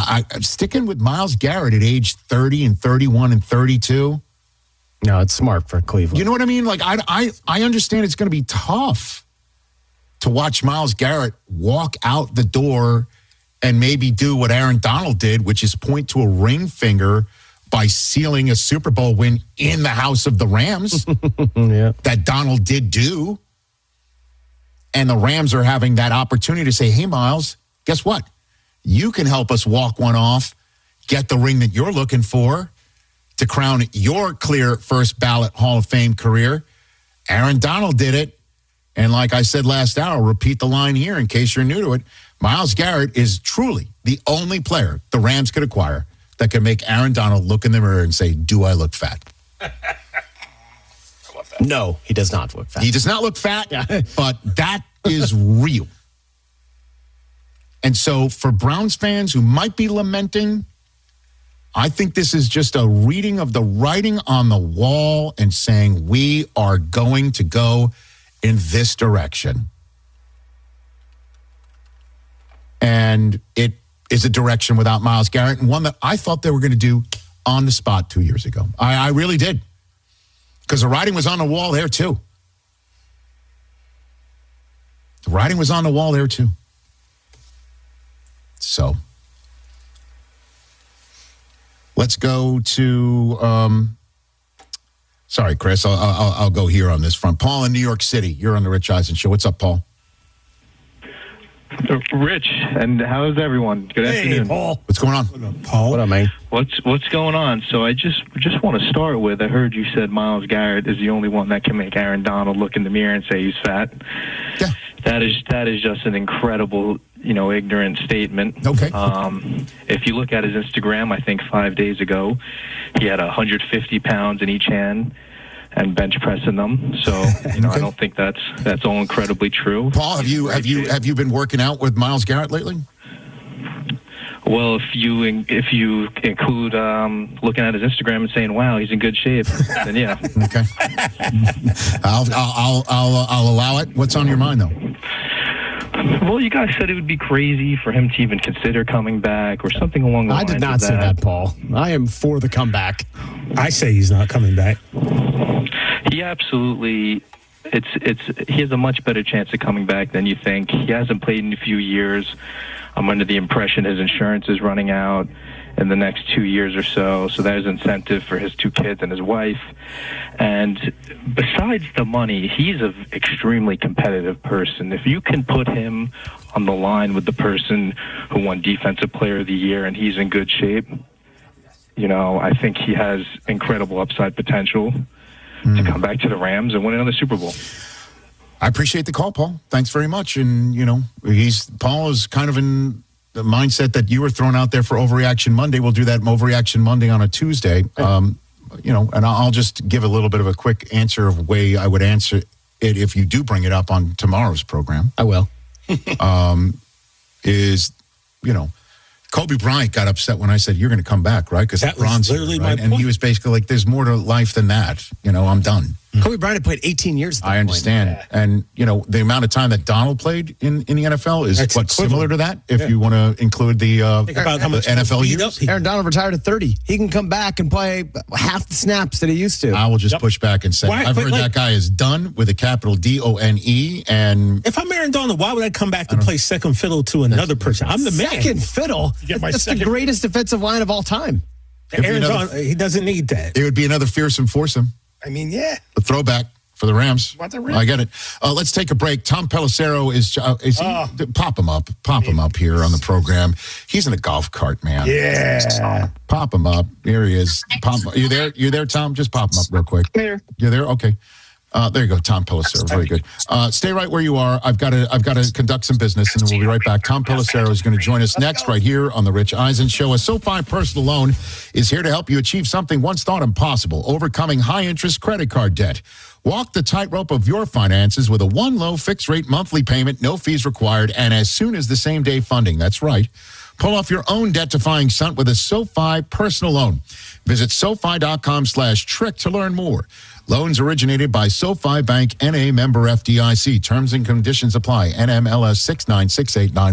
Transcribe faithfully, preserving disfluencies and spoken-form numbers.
I, I'm sticking with Myles Garrett at age thirty and thirty-one and thirty-two. No, it's smart for Cleveland. You know what I mean? Like, I, I, I understand it's going to be tough to watch Myles Garrett walk out the door and maybe do what Aaron Donald did, which is point to a ring finger by sealing a Super Bowl win in the house of the Rams. Yeah. That Donald did do. And the Rams are having that opportunity to say, hey, Myles, guess what? You can help us walk one off, get the ring that you're looking for to crown your clear first ballot Hall of Fame career. Aaron Donald did it. And like I said last hour, repeat the line here in case you're new to it. Myles Garrett is truly the only player the Rams could acquire that can make Aaron Donald look in the mirror and say, do I look fat? No, he does not look fat. He does not look fat, yeah. But that is real. And so for Browns fans who might be lamenting, I think this is just a reading of the writing on the wall and saying we are going to go in this direction. And it is a direction without Myles Garrett, and one that I thought they were going to do on the spot two years ago. I, I really did. Because the writing was on the wall there, too. The writing was on the wall there, too. So, let's go to, um, sorry, Chris, I'll, I'll, I'll go here on this front. Paul in New York City, you're on the Rich Eisen Show. What's up, Paul? Rich, and how is everyone? Good hey, afternoon. Paul. What's going on? What up, Paul? What up, man? What's what's going on? So I just just want to start with, I heard you said Myles Garrett is the only one that can make Aaron Donald look in the mirror and say he's fat. Yeah. That is that is just an incredible, you know, ignorant statement. Okay. Um, if you look at his Instagram, I think five days ago, he had one hundred fifty pounds in each hand and bench pressing them. So, you know, okay. I don't think that's that's all incredibly true. Paul, have you have you have you been working out with Myles Garrett lately? Well, if you if you include um, looking at his Instagram and saying, "Wow, he's in good shape," then yeah. Okay. I'll I'll I'll I'll allow it. What's on your mind though? Well, you guys said it would be crazy for him to even consider coming back or something along the I lines of that. did not say that, Paul. I am for the comeback. I say he's not coming back. He absolutely, it's it's he has a much better chance of coming back than you think. He hasn't played in a few years. I'm under the impression his insurance is running out in the next two years or so, so there's incentive for his two kids and his wife. And besides the money, he's an extremely competitive person. If you can put him on the line with the person who won Defensive Player of the Year and he's in good shape, you know, I think he has incredible upside potential mm. to come back to the Rams and win another Super Bowl. I appreciate the call, Paul. Thanks very much. And, you know, he's Paul is kind of in the mindset that you were thrown out there for Overreaction Monday. We'll do that Overreaction Monday on a Tuesday. Um, you know, and I'll just give a little bit of a quick answer of way I would answer it if you do bring it up on tomorrow's program. I will. um, is, you know, Kobe Bryant got upset when I said, you're going to come back, right? Because that was literally right? my And point. he was basically like, there's more to life than that. You know, I'm done. Kobe Bryant had played eighteen years at that I understand. point. And, you know, the amount of time that Donald played in, in the N F L is That's what, equivalent. similar to that, if Yeah. you want to include the, uh, Think about how much the N F L beat years. up he- Aaron Donald retired at thirty. He can come back and play half the snaps that he used to. I will just Yep. push back and say, Why- I've but heard like- that guy is done with a capital D O N E. And If I'm Aaron Donald, why would I come back to play second fiddle to another person? I'm the man. Second fiddle. get my That's second- the greatest defensive line of all time. Could be Aaron another- Donald, he doesn't need that. it would be another fearsome foursome, I mean, yeah. a throwback for the Rams. What the Rams? I get it. Uh, let's take a break. Tom Pelissero is, uh, is he, Oh. pop him up, pop him up here on the program. He's in a golf cart, man. Yeah. Pop him up. Here he is. Pop, you there? You there, Tom? Just pop him up real quick. There. You there? Okay. Uh, there you go, Tom Pelissero. Very good. Uh, stay right where you are. I've got to. I've got to conduct some business, and then we'll be right back. Tom Pelissero is going to join us next, right here on the Rich Eisen Show. A SoFi Personal Loan is here to help you achieve something once thought impossible: overcoming high-interest credit card debt. Walk the tightrope of your finances with a one low fixed-rate monthly payment, no fees required, and as soon as the same-day funding. That's right. Pull off your own debt-defying stunt with a SoFi Personal Loan. Visit SoFi.com slash trick to learn more. Loans originated by SoFi Bank, N A member F D I C. Terms and conditions apply. N M L S six nine six eight nine.